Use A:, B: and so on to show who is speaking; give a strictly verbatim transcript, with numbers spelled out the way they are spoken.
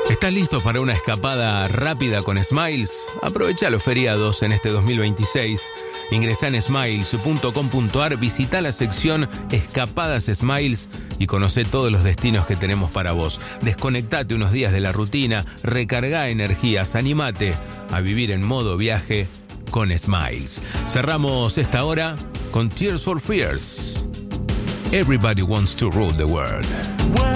A: ¿Estás listo para una escapada rápida con Smiles? Aprovecha los feriados en este dos mil veintiséis. Ingresá en smiles punto com punto ar, visita la sección Escapadas Smiles y conoce todos los destinos que tenemos para vos. Desconectate unos días de la rutina, recarga energías, animate a vivir en modo viaje con Smiles. Cerramos esta hora con Tears for Fears. Everybody wants to rule the world.